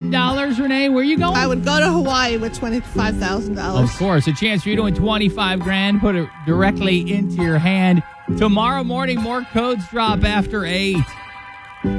$25,000, Renee. Where are you going? I would go to Hawaii with $25,000. Of course. A chance for you to win $25,000. Put it directly into your hand. Tomorrow morning, more codes drop after 8.